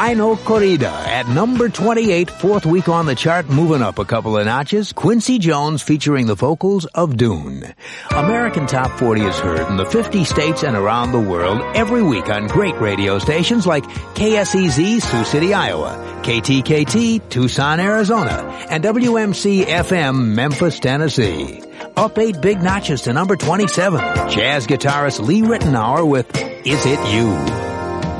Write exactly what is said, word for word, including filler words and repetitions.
Rhino Corrida at number twenty-eight, fourth week on the chart, moving up a couple of notches. Quincy Jones featuring the vocals of Dune. American Top forty is heard in the fifty states and around the world every week on great radio stations like K S E Z, Sioux City, Iowa, K T K T, Tucson, Arizona, and W M C F M, Memphis, Tennessee. Up eight big notches to number twenty-seven. Jazz guitarist Lee Ritenour with Is It You?